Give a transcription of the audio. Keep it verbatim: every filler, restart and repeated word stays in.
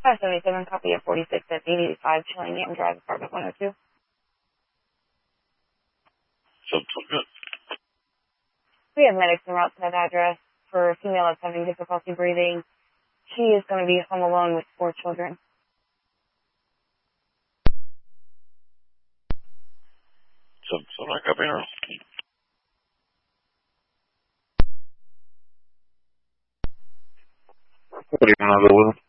five seventy-seven, copy of forty-six at eighty-five Chillingham Drive, apartment one oh two. Sounds so good. We have medics en route to that address for a female that's having difficulty breathing. She is going to be home alone with four children. Sounds so like a bear. What do you want to go with?